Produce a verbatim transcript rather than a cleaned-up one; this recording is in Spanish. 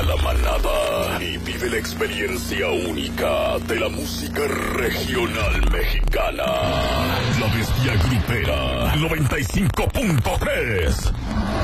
la manada y vive la experiencia única de la música regional mexicana. La Bestia Grupera noventa y cinco punto tres.